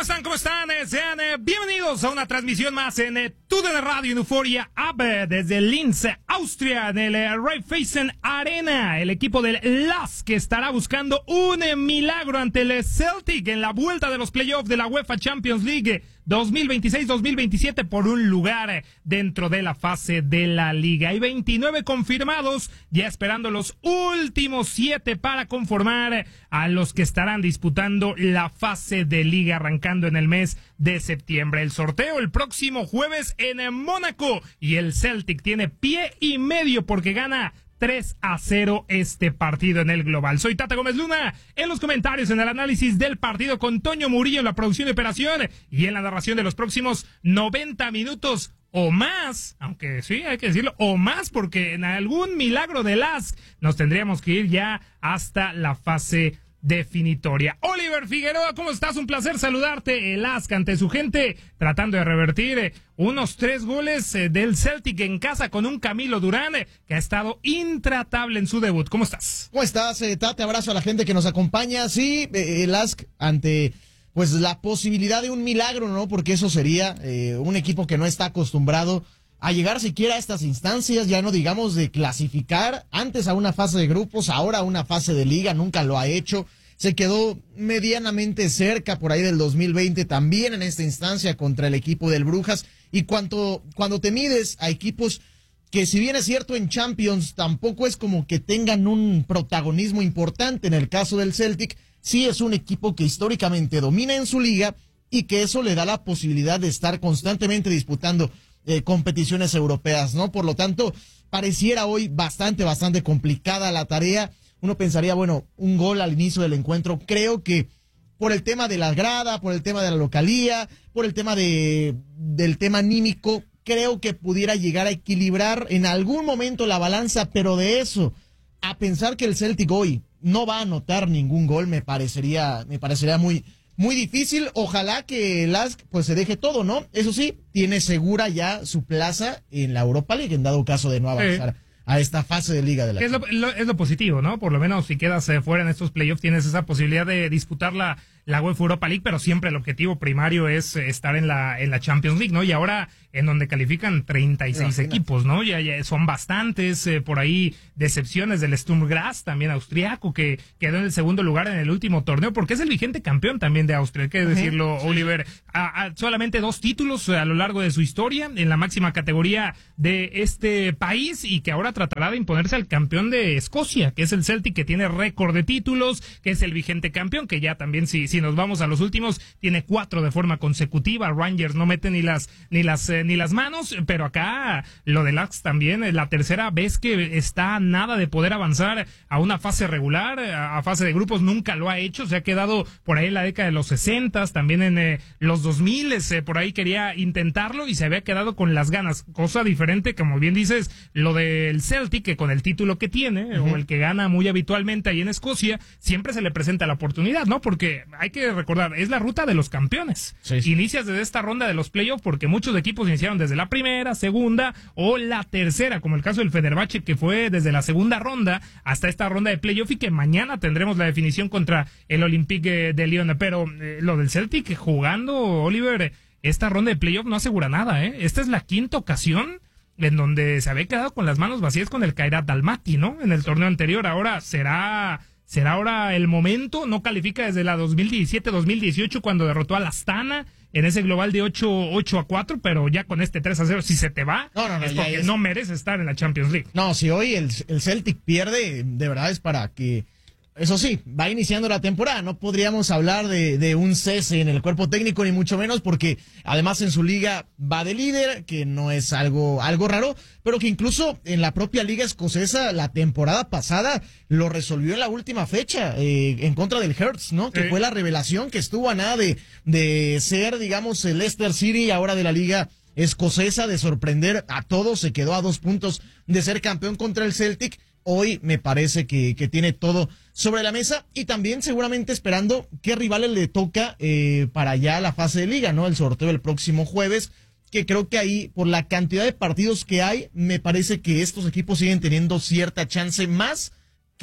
están? ¿Cómo están? Sean bienvenidos a una transmisión más en TUDN Radio en Euphoria App desde Linz, Austria, en el Raiffeisen Arena. El equipo del LASK que estará buscando un milagro ante el Celtic en la vuelta de los playoffs de la UEFA Champions League 2026-2027 por un lugar dentro de la fase de la liga. Hay 29 confirmados, ya esperando los últimos 7 para conformar a los que estarán disputando la fase de liga arrancando en el mes de septiembre. El sorteo el próximo jueves en Mónaco y el Celtic tiene pie y medio porque gana 3-0 este partido en el global. Soy Tata Gómez Luna, en los comentarios, en el análisis del partido con Toño Murillo en la producción de operación y en la narración de los próximos 90 minutos o más, aunque sí, hay que decirlo, o más, porque en algún milagro de LASK nos tendríamos que ir ya hasta la fase definitoria. Oliver Figueroa, ¿cómo estás? Un placer saludarte. El LASK ante su gente, tratando de revertir unos 3 goles del Celtic en casa con un Camilo Durán que ha estado intratable en su debut. ¿Cómo estás? ¿Cómo estás, Tate? Abrazo a la gente que nos acompaña. Sí, el LASK ante pues la posibilidad de un milagro, ¿no? Porque eso sería un equipo que no está acostumbrado a llegar siquiera a estas instancias, ya no digamos de clasificar, antes a una fase de grupos, ahora a una fase de liga, nunca lo ha hecho, se quedó medianamente cerca por ahí del 2020 también en esta instancia contra el equipo del Brujas, y cuando te mides a equipos que si bien es cierto en Champions tampoco es como que tengan un protagonismo importante, en el caso del Celtic, sí es un equipo que históricamente domina en su liga y que eso le da la posibilidad de estar constantemente disputando competiciones europeas, ¿no? Por lo tanto, pareciera hoy bastante complicada la tarea. Uno pensaría, bueno, un gol al inicio del encuentro. Creo que por el tema de la grada, por el tema de la localía, por el tema del tema anímico, creo que pudiera llegar a equilibrar en algún momento la balanza, pero de eso a pensar que el Celtic hoy no va a anotar ningún gol me parecería muy difícil. Ojalá que el LASK pues se deje todo, ¿no? Eso sí, tiene segura ya su plaza en la Europa League, en dado caso de no avanzar a esta fase de liga de la Champions. Es lo positivo, ¿no? Por lo menos si quedas fuera en estos playoffs tienes esa posibilidad de disputar la UEFA Europa League, pero siempre el objetivo primario es estar en la Champions League, ¿no? Y ahora en donde califican 36 equipos, ¿no? Ya son bastantes, por ahí decepciones del Sturm Graz, también austriaco, que quedó en el segundo lugar en el último torneo, porque es el vigente campeón también de Austria, hay que decirlo, Oliver. Solamente 2 títulos a lo largo de su historia en la máxima categoría de este país, y que ahora tratará de imponerse al campeón de Escocia, que es el Celtic, que tiene récord de títulos, que es el vigente campeón, que ya también si nos vamos a los últimos, tiene 4 de forma consecutiva. Rangers no mete ni las manos, pero acá lo del LASK también, la tercera vez que está a nada de poder avanzar a una fase regular, a fase de grupos, nunca lo ha hecho, se ha quedado por ahí en la década de los 60, también en los 2000, por ahí quería intentarlo y se había quedado con las ganas, cosa diferente, como bien dices, lo del Celtic, que con el título que tiene, o el que gana muy habitualmente ahí en Escocia, siempre se le presenta la oportunidad, ¿no? Porque hay que recordar, es la ruta de los campeones. Sí. Inicias desde esta ronda de los playoffs, porque muchos equipos iniciaron desde la primera, segunda o la tercera, como el caso del Fenerbahce, que fue desde la segunda ronda hasta esta ronda de playoff, y que mañana tendremos la definición contra el Olympique de Lyon. Pero lo del Celtic jugando, Oliver, esta ronda de playoff no asegura nada, ¿eh? Esta es la 5ª ocasión en donde se había quedado con las manos vacías con el Kairat Almaty, ¿no? En el torneo anterior. Ahora será ahora el momento. No califica desde la 2017-2018 cuando derrotó al Astana en ese global de 8-4, pero ya con este 3-0, si se te va, es porque no merece estar en la Champions League. No, si hoy el Celtic pierde, de verdad es para que, eso sí, va iniciando la temporada, no podríamos hablar de un cese en el cuerpo técnico, ni mucho menos, porque además en su liga va de líder, que no es algo raro, pero que incluso en la propia liga escocesa la temporada pasada lo resolvió en la última fecha, en contra del Hearts, ¿no? Que fue la revelación, que estuvo a nada de ser, digamos, el Leicester City ahora de la liga escocesa, de sorprender a todos, se quedó a 2 puntos de ser campeón contra el Celtic. Hoy me parece que tiene todo sobre la mesa, y también seguramente esperando qué rivales le toca para ya la fase de liga, ¿no? El sorteo el próximo jueves, que creo que ahí, por la cantidad de partidos que hay, me parece que estos equipos siguen teniendo cierta chance más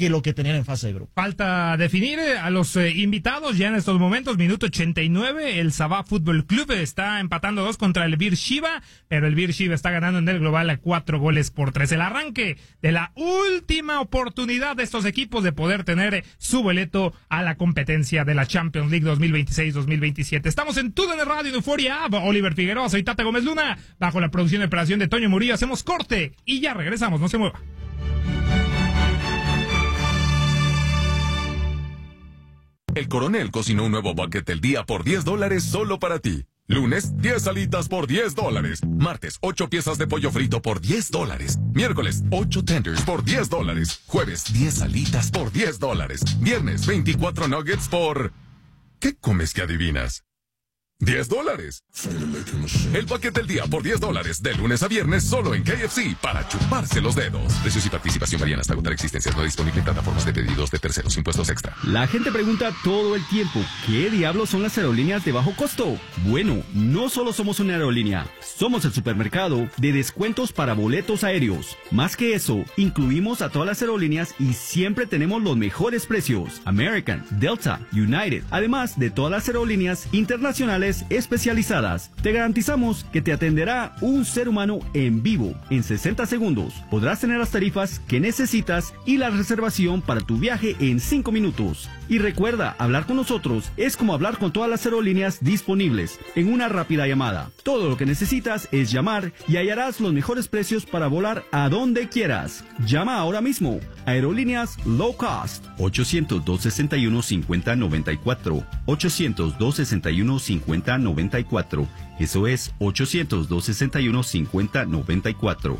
que lo que tenían en fase de grupo. Falta definir a los invitados ya en estos momentos. Minuto 89, el Sabah Fútbol Club está empatando 2 contra el Bir Shiva, pero el Bir Shiva está ganando en el global a 4-3. El arranque de la última oportunidad de estos equipos de poder tener su boleto a la competencia de la Champions League 2026-2027. Estamos en TUDN Radio en Euforia App. Oliver Figueroa, soy Tata Gómez Luna, bajo la producción y operación de Toño Murillo. Hacemos corte y ya regresamos, no se mueva. El Coronel cocinó un nuevo bucket del día por $10 solo para ti. Lunes, 10 alitas por $10. Martes, 8 piezas de pollo frito por $10. Miércoles, 8 tenders por $10. Jueves, 10 alitas por $10. Viernes, 24 nuggets por... ¿Qué comes que adivinas? $10. El paquete del día por $10, de lunes a viernes, solo en KFC, para chuparse los dedos. Precios y participación varían hasta agotar existencias. No disponible en plataformas de pedidos de terceros, impuestos extra. La gente pregunta todo el tiempo, ¿qué diablos son las aerolíneas de bajo costo? Bueno, no solo somos una aerolínea, somos el supermercado de descuentos para boletos aéreos. Más que eso, incluimos a todas las aerolíneas y siempre tenemos los mejores precios. American, Delta, United, además de todas las aerolíneas internacionales especializadas. Te garantizamos que te atenderá un ser humano en vivo en 60 segundos. Podrás tener las tarifas que necesitas y la reservación para tu viaje en 5 minutos. Y recuerda, hablar con nosotros es como hablar con todas las aerolíneas disponibles en una rápida llamada. Todo lo que necesitas es llamar y hallarás los mejores precios para volar a donde quieras. Llama ahora mismo. Aerolíneas Low Cost. 800-261-5094. 800-261-5094. Eso es 800-261-5094.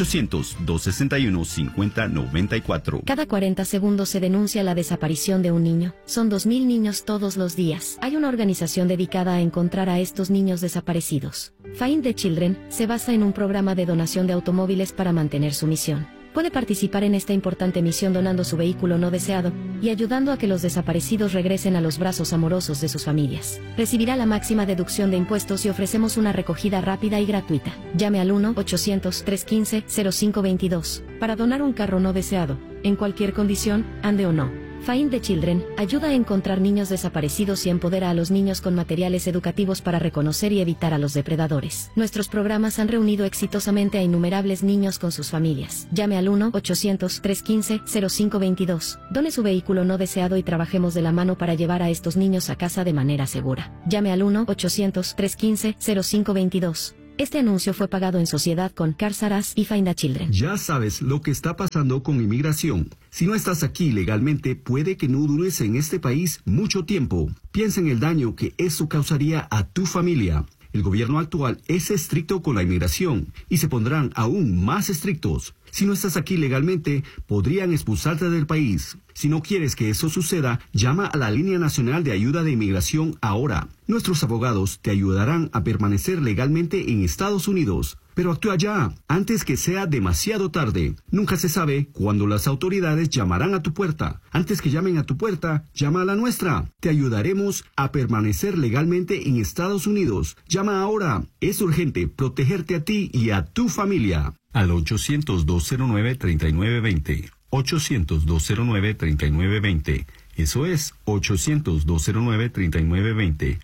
800-261-5094. Cada 40 segundos se denuncia la desaparición de un niño. Son 2,000 niños todos los días. Hay una organización dedicada a encontrar a estos niños desaparecidos. Find the Children se basa en un programa de donación de automóviles para mantener su misión. Puede participar en esta importante misión donando su vehículo no deseado y ayudando a que los desaparecidos regresen a los brazos amorosos de sus familias. Recibirá la máxima deducción de impuestos y ofrecemos una recogida rápida y gratuita. Llame al 1-800-315-0522 para donar un carro no deseado, en cualquier condición, ande o no. Find the Children ayuda a encontrar niños desaparecidos y empodera a los niños con materiales educativos para reconocer y evitar a los depredadores. Nuestros programas han reunido exitosamente a innumerables niños con sus familias. Llame al 1-800-315-0522. Done su vehículo no deseado y trabajemos de la mano para llevar a estos niños a casa de manera segura. Llame al 1-800-315-0522. Este anuncio fue pagado en sociedad con Cars R Us y Find the Children. Ya sabes lo que está pasando con inmigración. Si no estás aquí legalmente, puede que no dures en este país mucho tiempo. Piensa en el daño que eso causaría a tu familia. El gobierno actual es estricto con la inmigración y se pondrán aún más estrictos. Si no estás aquí legalmente, podrían expulsarte del país. Si no quieres que eso suceda, llama a la Línea Nacional de Ayuda de Inmigración ahora. Nuestros abogados te ayudarán a permanecer legalmente en Estados Unidos. Pero actúa ya, antes que sea demasiado tarde. Nunca se sabe cuándo las autoridades llamarán a tu puerta. Antes que llamen a tu puerta, llama a la nuestra. Te ayudaremos a permanecer legalmente en Estados Unidos. Llama ahora. Es urgente protegerte a ti y a tu familia. Al 800-209-3920. 800-209-3920. Eso es 800-209-3920.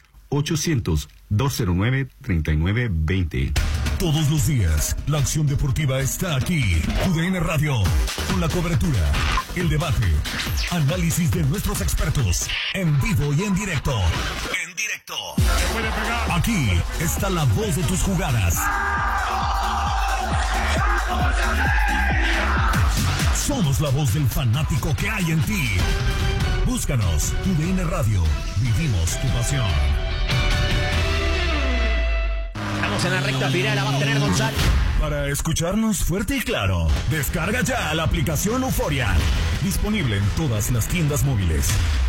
800-209-3920. Todos los días, la acción deportiva está aquí. TUDN Radio, con la cobertura, el debate, análisis de nuestros expertos, en vivo y en directo. En directo. Aquí está la voz de tus jugadas. Somos la voz del fanático que hay en ti. Búscanos, TUDN Radio. Vivimos tu pasión. Estamos en la recta final, la va a tener Gonzalo. Para escucharnos fuerte y claro, descarga ya la aplicación Euforia. Disponible en todas las tiendas móviles.